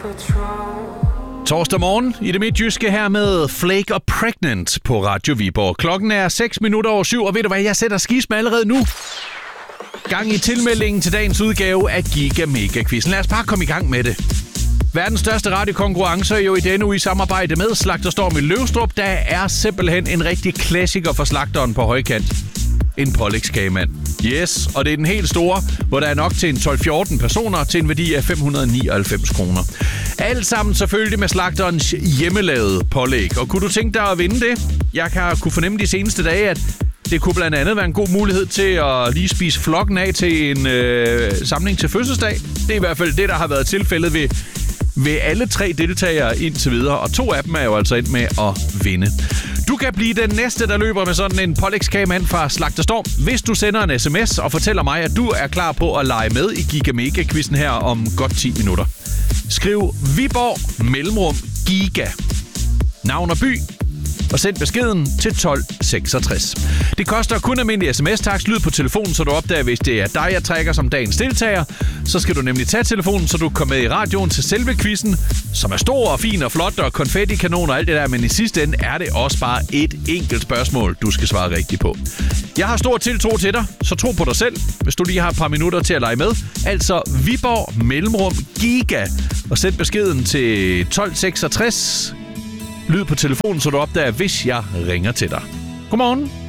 Torsdag morgen i det midtjyske her med Flake og Pregnant på Radio Viborg. Klokken er 7:06, og ved du hvad, jeg sætter skisme allerede nu. Gang i tilmeldingen til dagens udgave af Giga Mega Quizzen. Lad os bare komme i gang med det. Verdens største radiokonkurrence er jo i denne uge i samarbejde med Slagterstorm i Løvstrup. Der er simpelthen en rigtig klassiker for slagteren på højkant. En pålægskagemand. Yes, og det er den helt store, hvor der er nok til en 12-14 personer til en værdi af 599 kroner. Alt sammen selvfølgelig med slagterens hjemmelavede pålæg. Og kunne du tænke dig at vinde det? Jeg kunne fornemme de seneste dage, at det kunne blandt andet være en god mulighed til at lige spise flokken af til en samling til fødselsdag. Det er i hvert fald det, der har været tilfældet ved alle 3 deltagere indtil videre. Og 2 af dem er jo altså endt med at vinde. Du kan blive den næste, der løber med sådan en pålægskagemand fra Slagterstorm, hvis du sender en sms og fortæller mig, at du er klar på at lege med i Giga Mega Quizzen her om godt 10 minutter. Skriv Viborg mellemrum Giga. Navn og by. Og send beskeden til 1266. Det koster kun almindelig sms-takst. Lyd på telefonen, så du opdager, hvis det er dig, jeg trækker som dagens deltager. Så skal du nemlig tage telefonen, så du kommer med i radioen til selve quizzen, som er stor og fin og flot og konfettikanon og alt det der. Men i sidste ende er det også bare et enkelt spørgsmål, du skal svare rigtigt på. Jeg har stor tiltro til dig, så tro på dig selv, hvis du lige har et par minutter til at lege med. Altså Viborg mellemrum Giga. Og send beskeden til 1266. Lyd på telefonen, så du opdager, hvis jeg ringer til dig. Godmorgen.